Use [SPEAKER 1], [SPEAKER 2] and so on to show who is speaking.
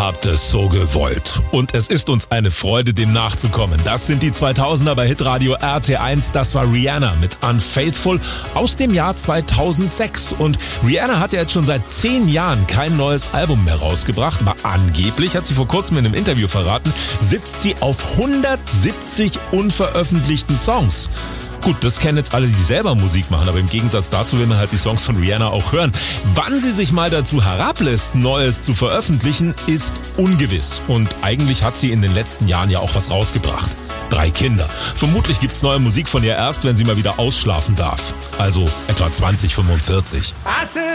[SPEAKER 1] habt es so gewollt. Und es ist uns eine Freude, dem nachzukommen. Das sind die 2000er bei Hitradio RT1. Das war Rihanna mit Unfaithful aus dem Jahr 2006. Und Rihanna hat ja jetzt schon seit 10 Jahren kein neues Album mehr rausgebracht. Aber angeblich, hat sie vor kurzem in einem Interview verraten, sitzt sie auf 170 unveröffentlichten Songs. Gut, das kennen jetzt alle, die selber Musik machen, aber im Gegensatz dazu will man halt die Songs von Rihanna auch hören. Wann sie sich mal dazu herablässt, Neues zu veröffentlichen, ist ungewiss. Und eigentlich hat sie in den letzten Jahren ja auch was rausgebracht. 3 Kinder. Vermutlich gibt's neue Musik von ihr erst, wenn sie mal wieder ausschlafen darf. Also etwa 2045.